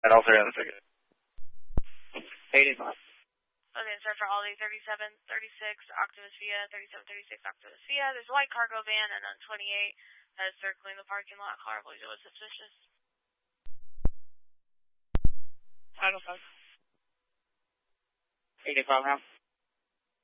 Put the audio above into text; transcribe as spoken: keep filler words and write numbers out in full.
And also in the ticket. eighty-five. Okay, sir, for Aldi thirty-seven thirty-six, Optimus Via, thirty-seven thirty-six, Optimus Via. There's a white cargo van and on twenty-eight that is circling the parking lot. Car, believes it was suspicious. Final five. eighty-five now.